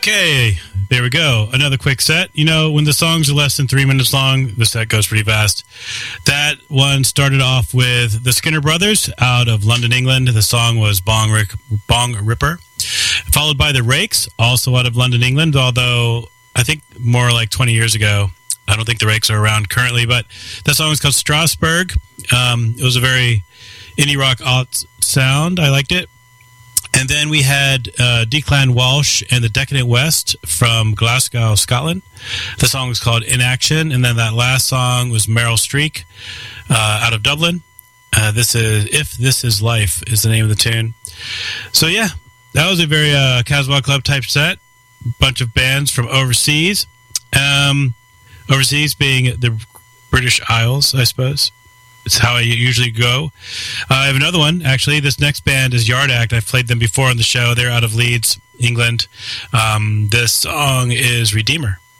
Okay, there we go. Another quick set. You know, when the songs are less than 3 minutes long, the set goes pretty fast. That one started off with the Skinner Brothers out of London, England. The song was Bong Ripper. Followed by the Rakes, also out of London, England, although I think more like 20 years ago. I don't think the Rakes are around currently, but that song was called Strasbourg. It was a very indie rock alt sound. I liked it. And then we had Declan Walsh and the Decadent West from Glasgow, Scotland. The song was called In Action. And then that last song was Meryl Streak out of Dublin. This is If This Is Life is the name of the tune. So, yeah, that was a very Casbah Club type set. Bunch of bands from overseas. Overseas being the British Isles, I suppose. It's how I usually go. I have another one, actually. This next band is Yard Act. I've played them before on the show. They're out of Leeds, England. This song is Redeemer.